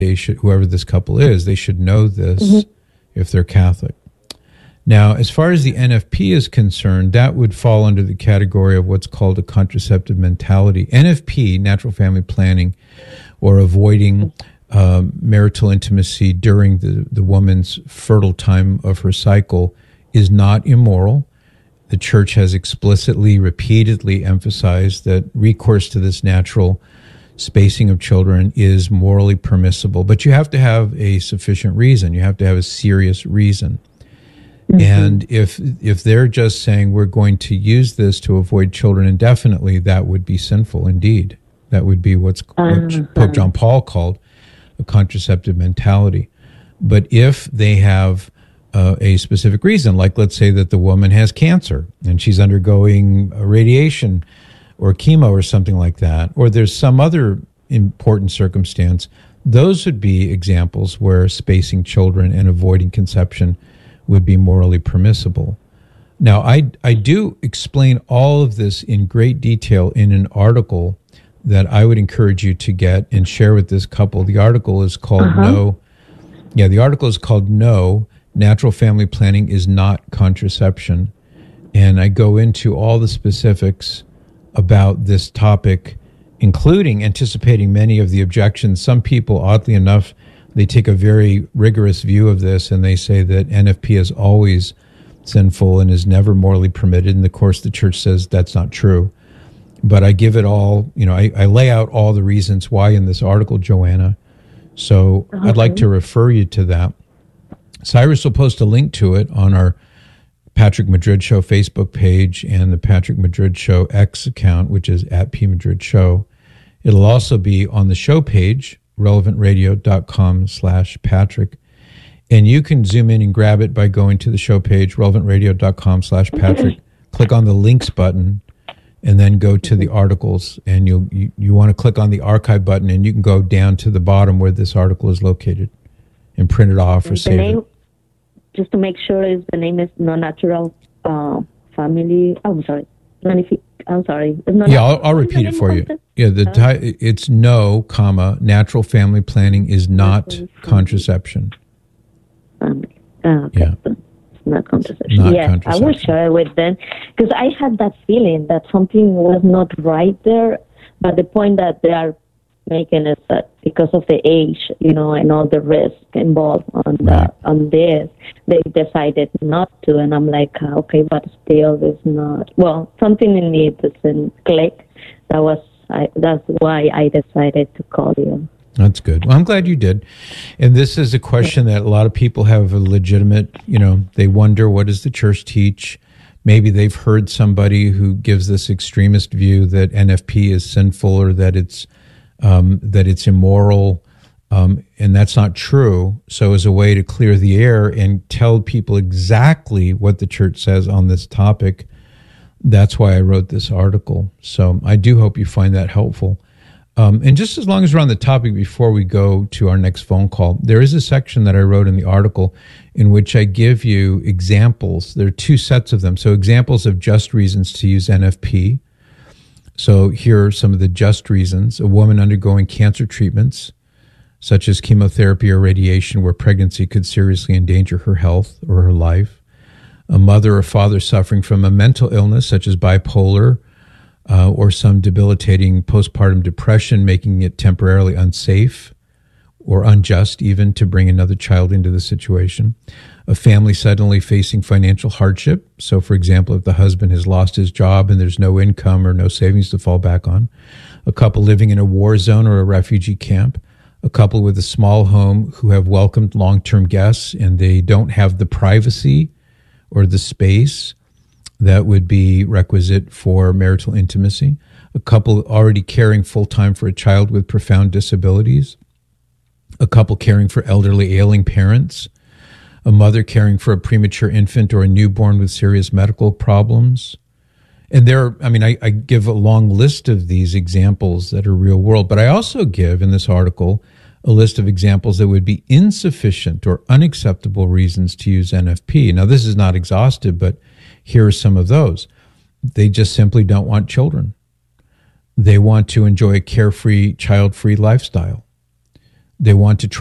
whoever this couple is, they should know this if they're Catholic. Now, as far as the NFP is concerned, that would fall under the category of what's called a contraceptive mentality. NFP, natural family planning, or avoiding marital intimacy during the woman's fertile time of her cycle, is not immoral. The church has explicitly, repeatedly emphasized that recourse to this natural spacing of children is morally permissible, but you have to have a sufficient reason. You have to have a serious reason. And if they're just saying we're going to use this to avoid children indefinitely, that would be sinful indeed. That would be what Pope John Paul called a contraceptive mentality. But if they have a specific reason, like let's say that the woman has cancer and she's undergoing radiation or chemo or something like that, or there's some other important circumstance, those would be examples where spacing children and avoiding conception would be morally permissible. Now, I do explain all of this in great detail in an article that I would encourage you to get and share with this couple. The article is called No, Natural Family Planning is Not Contraception. And I go into all the specifics about this topic, including anticipating many of the objections. Some people, oddly enough, they take a very rigorous view of this, and they say that NFP is always sinful and is never morally permitted. And of course, the church says that's not true. But I give it all, I lay out all the reasons why in this article, Joanna. So I'd like to refer you to that. Cyrus will post a link to it on our Patrick Madrid Show Facebook page and the Patrick Madrid Show X account, which is @PMadridShow. It'll also be on the show page, relevantradio.com/Patrick. And you can zoom in and grab it by going to the show page, relevantradio.com/Patrick. Click on the links button and then go to the articles. And you want to click on the archive button and you can go down to the bottom where this article is located and print it off or save it. Just to make sure, the name is No Natural Family. I'm sorry. I'll repeat it for you. Yeah, it's No, Natural Family Planning is not contraception. Okay. Yeah. It's not contraception. Yes, I will share it with them because I had that feeling that something was not right there. But the point that they are making is that because of the age, and all the risk involved on this, they decided not to. And I'm like, okay, but still, it's not. Well, something in me doesn't click. That's why I decided to call you. That's good. Well, I'm glad you did. And this is a question that a lot of people have a legitimate, they wonder, what does the church teach? Maybe they've heard somebody who gives this extremist view that NFP is sinful or that it's immoral, and that's not true. So as a way to clear the air and tell people exactly what the church says on this topic, that's why I wrote this article. So I do hope you find that helpful. And just as long as we're on the topic, before we go to our next phone call, there is a section that I wrote in the article in which I give you examples. There are two sets of them. So examples of just reasons to use NFP. So here are some of the just reasons. A woman undergoing cancer treatments, such as chemotherapy or radiation, where pregnancy could seriously endanger her health or her life. A mother or father suffering from a mental illness, such as bipolar, or some debilitating postpartum depression, making it temporarily unsafe or unjust even to bring another child into the situation. A family suddenly facing financial hardship. So, for example, if the husband has lost his job and there's no income or no savings to fall back on. A couple living in a war zone or a refugee camp. A couple with a small home who have welcomed long-term guests and they don't have the privacy or the space that would be requisite for marital intimacy. A couple already caring full-time for a child with profound disabilities. A couple caring for elderly ailing parents. A mother caring for a premature infant or a newborn with serious medical problems. And I give a long list of these examples that are real world, but I also give in this article a list of examples that would be insufficient or unacceptable reasons to use NFP. Now, this is not exhaustive, but here are some of those. They just simply don't want children. They want to enjoy a carefree, child-free lifestyle. they want to